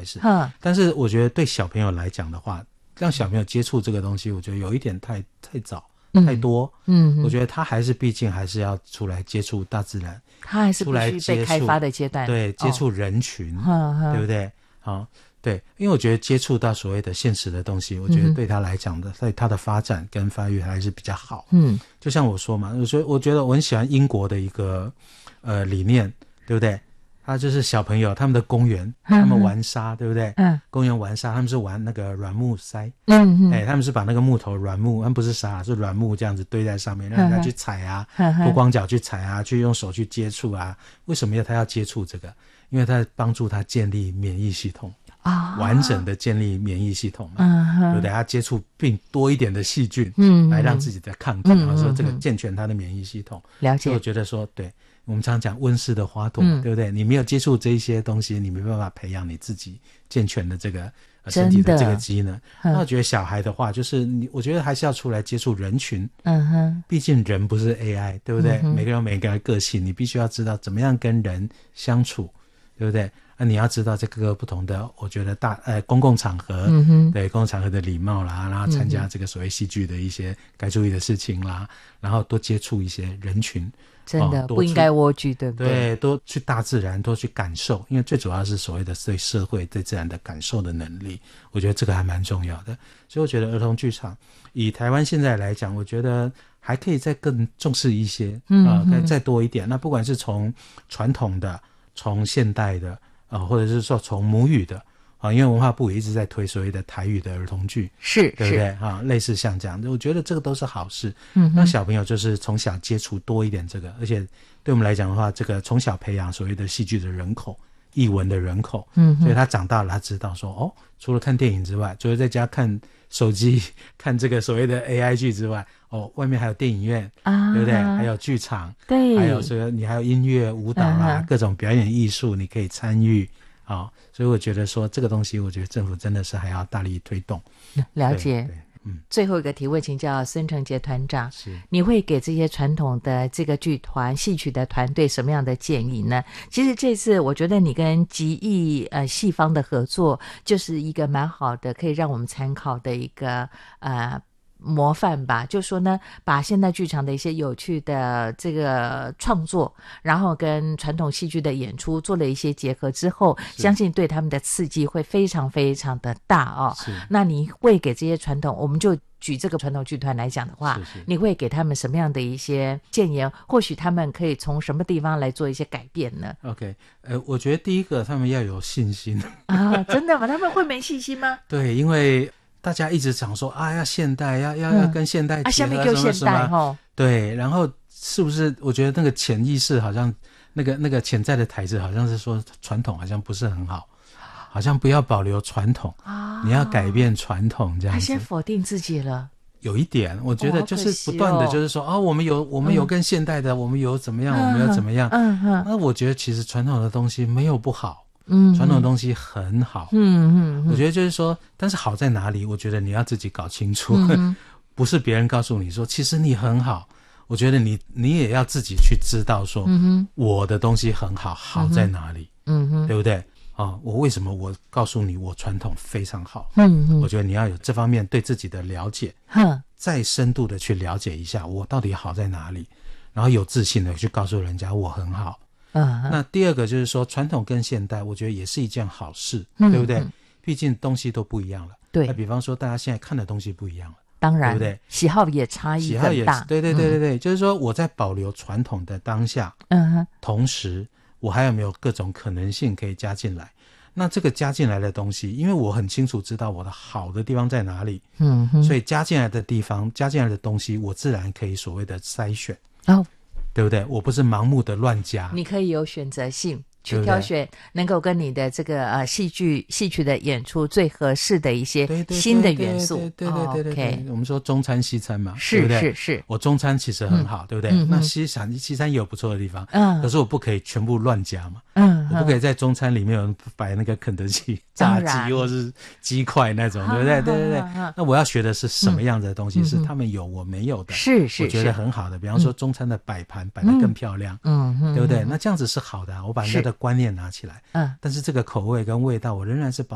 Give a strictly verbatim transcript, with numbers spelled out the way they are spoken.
事。但是我觉得对小朋友来讲的话，让小朋友接触这个东西，我觉得有一点太太早。太多，嗯，我觉得他还是毕竟还是要出来接触大自然， 他还是必须被开发的阶段， 对，接触人群， 哦、 对不对？好，对，因为我觉得接触到所谓的现实的东西，我觉得对他来讲的，在他的发展跟发育还是比较好。嗯，就像我说嘛，我觉得我觉得我很喜欢英国的一个呃理念，对不对？他就是小朋友他们的公园，他们玩沙，对不对？嗯，公园玩沙，他们是玩那个软木塞，嗯嗯，哎，他们是把那个木头软木，他们不是沙，是软木这样子堆在上面，让人家去踩啊，脱光脚去踩啊，去用手去接触啊。为什么要他要接触这个？因为他帮助他建立免疫系统啊，完整的建立免疫系统嘛，嗯、对不对？他接触并多一点的细菌，嗯，来让自己的抗体，然后说这个健全他的免疫系统。 了解， 所以我觉得说对。我们常讲温室的花朵、嗯、对不对？你没有接触这一些东西，你没办法培养你自己健全的这个、呃、身体的这个机能。那我觉得小孩的话，就是你，我觉得还是要出来接触人群。嗯哼，毕竟人不是 A I， 对不对？嗯、每个人有每个人的个性，你必须要知道怎么样跟人相处，对不对？那、啊、你要知道这个不同的，我觉得大呃公共场合，嗯哼，对公共场合的礼貌啦，然后参加这个所谓戏剧的一些该注意的事情啦，然后多接触一些人群。 真的、哦、不应该蜗居，对不对？ 对，多去大自然，多去感受，因为最主要是所谓的对社会、对自然的感受的能力，我觉得这个还蛮重要的。所以我觉得儿童剧场以台湾现在来讲，我觉得还可以再更重视一些，嗯、呃，可以再多一点。那不管是从传统的、从现代的，呃，或者是说从母语的。啊，因为文化部也一直在推所谓的台语的儿童剧， 是， 对不对？啊，类似像这样，我觉得这个都是好事。嗯，让小朋友就是从小接触多一点这个，而且对我们来讲的话，这个从小培养所谓的戏剧的人口、艺文的人口，嗯，所以他长大了，他知道说，哦，除了看电影之外，除了在家看手机、看这个所谓的 A I 剧之外，哦，外面还有电影院，啊，对不对？还有剧场， 对， 还有说你还有音乐、舞蹈啦，嗯、各种表演艺术，你可以参与。啊、哦，所以我觉得说这个东西，我觉得政府真的是还要大力推动。 了解，嗯。最后一个提问，请教孙成杰团长， 是你会给这些传统的这个剧团、戏曲的团队什么样的建议呢？其实这次我觉得你跟集艺呃戏方的合作，就是一个蛮好的，可以让我们参考的一个呃。模范吧，就说呢，把现代剧场的一些有趣的这个创作，然后跟传统戏剧的演出做了一些结合之后，相信对他们的刺激会非常非常的大哦。那你会给这些传统，我们就举这个传统剧团来讲的话，是是你会给他们什么样的一些建言？或许他们可以从什么地方来做一些改变呢 ？OK， 呃，我觉得第一个他们要有信心啊，真的吗？他们会没信心吗？ 对，因为大家一直讲说啊，要现代，要要、嗯、要跟现代结合， 啊，下面就现代齁。 对，然后是不是？我觉得那个潜意识好像那个那个潜在的台词好像是说传统好像不是很好，好像不要保留传统啊，你要改变传统这样子。 他先否定自己了。 有一点，我觉得就是不断的就是说，哦，哦我们有我们有跟现代的，嗯、我们有怎么样，嗯、我们有怎么样。嗯嗯。那我觉得其实传统的东西没有不好。嗯，传统的东西很好，嗯 嗯, 嗯，我觉得就是说，但是好在哪里？我觉得你要自己搞清楚，嗯、不是别人告诉你说，其实你很好。我觉得你你也要自己去知道说，嗯、我的东西很好，好在哪里？嗯哼，对不对？啊，我为什么我告诉你我传统非常好？嗯嗯，我觉得你要有这方面对自己的了解，嗯，再深度的去了解一下我到底好在哪里，然后有自信的去告诉人家我很好。嗯，那第二个就是说，传统跟现代，我觉得也是一件好事，嗯、对不对？毕竟东西都不一样了。对，那比方说，大家现在看的东西不一样了， 当然， 对不对？ 喜好也差异很大。 对对对对对，嗯、就是说，我在保留传统的当下，嗯哼，同时我还有没有各种可能性可以加进来？那这个加进来的东西，因为我很清楚知道我的好的地方在哪里，嗯哼，所以加进来的地方，加进来的东西，我自然可以所谓的筛选。哦。对不对？我不是盲目的乱加， 你可以有选择性去挑选能够跟你的这个呃戏剧戏曲的演出最合适的一些新的元素。 对对对对对对、哦 okay、我们说中餐西餐嘛， 是对不对？ 是是。 我中餐其实很好，嗯、对不对？嗯、那西餐西餐也有不错的地方，嗯，可是我不可以全部乱加嘛，嗯，我不可以在中餐里面有人摆那个肯德基炸鸡或是鸡块那种，对不对？对对对。那我要学的是什么样子的东西？嗯、是他们有我没有的， 是是， 我觉得很好的。比方说中餐的摆盘摆得更漂亮，嗯嗯，对不对？那这样子是好的、啊，我把人家的观念拿起来，嗯，但是这个口味跟味道我仍然是保